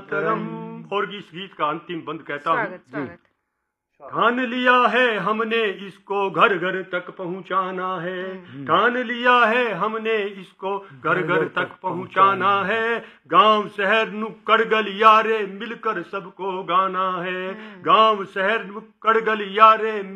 मातरम। और इस गीत का अंतिम बंद कहता हूँ। ठान लिया है हमने इसको घर घर तक पहुंचाना है, ठान लिया है हमने इसको घर घर तक पहुंचाना है। गांव शहर नुक्कड़ गलियारे मिलकर सबको गाना है, गांव शहर नुक्कड़ गलियारे